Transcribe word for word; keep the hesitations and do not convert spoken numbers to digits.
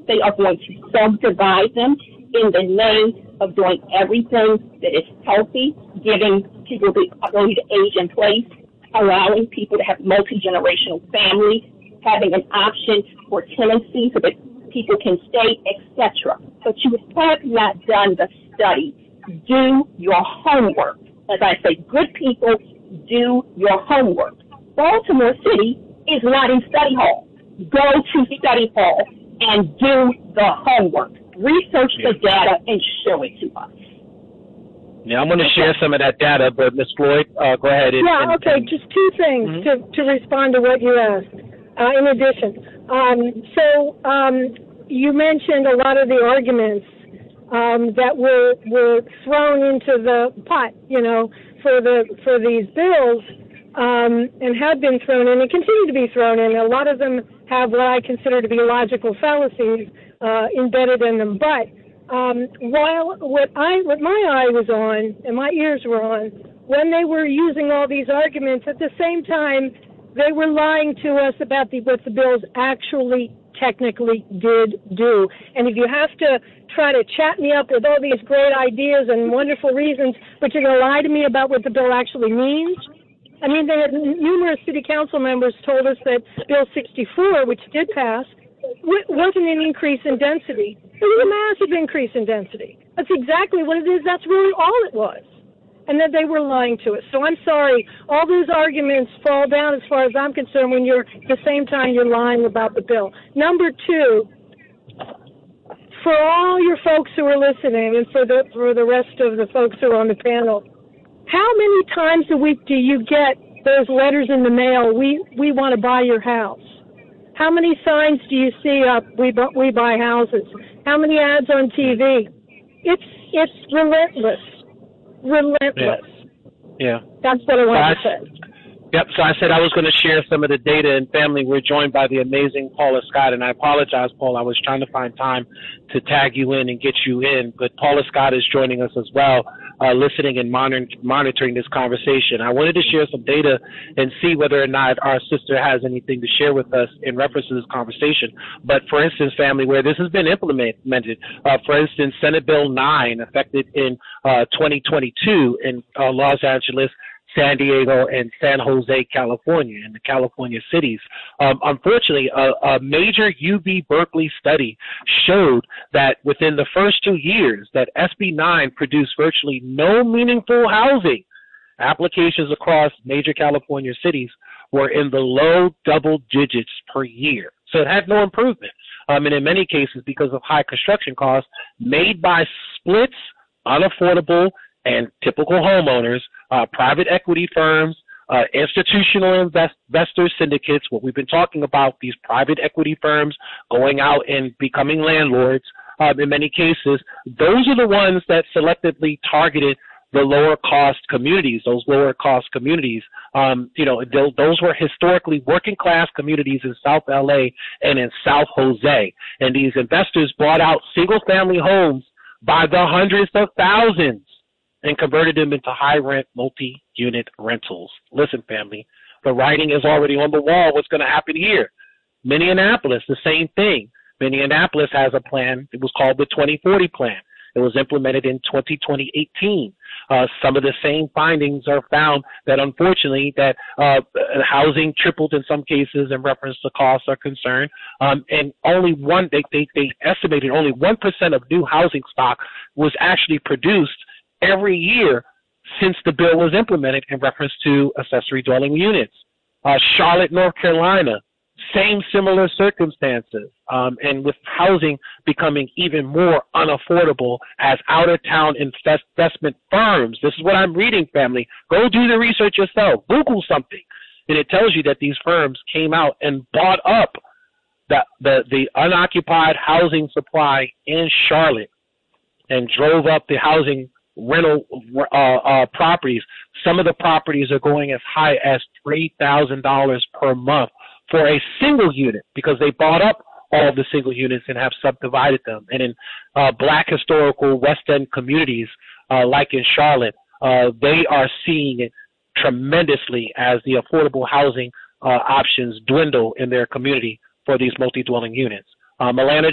They are going to subdivide them in the name of doing everything that is healthy, giving people the ability to age in place, allowing people to have multi-generational families, having an option for tenancy so that people can stay, et cetera. But you have not done the study. Do your homework. As I say, good people, do your homework. Baltimore City is not in study hall. Go to study hall and do the homework. Research the data and show it to us. Yeah, I'm going to share some of that data, but Miz Floyd, uh, go ahead. And, yeah, and, okay, and, just two things mm-hmm. to, to respond to what you asked. Uh, in addition, um, so um, you mentioned a lot of the arguments um, that were were thrown into the pot, you know, for the for these bills, um, and have been thrown in and continue to be thrown in. A lot of them have what I consider to be logical fallacies uh, embedded in them. But um, while what I what my eye was on and my ears were on when they were using all these arguments, at the same time they were lying to us about the, what the bills actually technically did do. And if you have to try to chat me up with all these great ideas and wonderful reasons, but you're going to lie to me about what the bill actually means, I mean, they had numerous city council members told us that Bill sixty-four, which did pass, wasn't an increase in density. It was a massive increase in density. That's exactly what it is. That's really all it was. And that they were lying to us. So I'm sorry, all those arguments fall down as far as I'm concerned when you're, at the same time, you're lying about the bill. Number two, for all your folks who are listening and for the, for the rest of the folks who are on the panel, how many times a week do you get those letters in the mail, we, we want to buy your house? How many signs do you see up, we, we buy houses? How many ads on T V? It's, it's relentless. Relentless. Yeah. yeah. That's what I want so to I, say. Yep. So I said I was going to share some of the data and family. We're joined by the amazing Paula Scott, and I apologize, Paula. I was trying to find time to tag you in and get you in, but Paula Scott is joining us as well, uh, listening and monitor, monitoring this conversation. I wanted to share some data and see whether or not our sister has anything to share with us in reference to this conversation. But for instance, family, where this has been implemented, uh, for instance, Senate Bill nine, affected in uh, twenty twenty-two in uh, Los Angeles, San Diego, and San Jose, California, in the California cities. Um, unfortunately, a, a major U B Berkeley study showed that within the first two years that S B nine produced virtually no meaningful housing. Applications across major California cities were in the low double digits per year. So it had no improvement. Um, and in many cases, because of high construction costs made by splits, unaffordable, and typical homeowners, uh, private equity firms, uh, institutional invest- investor syndicates, what we've been talking about, these private equity firms going out and becoming landlords, um, in many cases, those are the ones that selectively targeted the lower cost communities, those lower cost communities. Um, you know, th- those were historically working class communities in South L A and in South Jose. And these investors bought out single family homes by the hundreds of thousands and converted them into high-rent, multi-unit rentals. Listen, family, the writing is already on the wall. What's going to happen here? Minneapolis, the same thing. Minneapolis has a plan. It was called the twenty forty plan. It was implemented in twenty eighteen. Uh, some of the same findings are found that, unfortunately, that uh, housing tripled in some cases in reference to costs are concerned, um, and only one, they, they, they estimated only one percent of new housing stock was actually produced every year since the bill was implemented in reference to accessory dwelling units. Uh, Charlotte, North Carolina, same similar circumstances, um, and with housing becoming even more unaffordable as out-of-town invest- investment firms. This is what I'm reading, family. Go do the research yourself. Google something, and it tells you that these firms came out and bought up the, the, the unoccupied housing supply in Charlotte and drove up the housing rental uh, uh, properties. Some of the properties are going as high as three thousand dollars per month for a single unit because they bought up all the single units and have subdivided them. And in uh, black historical West End communities, uh, like in Charlotte, uh, they are seeing it tremendously as the affordable housing uh, options dwindle in their community for these multi-dwelling units. Uh, Milana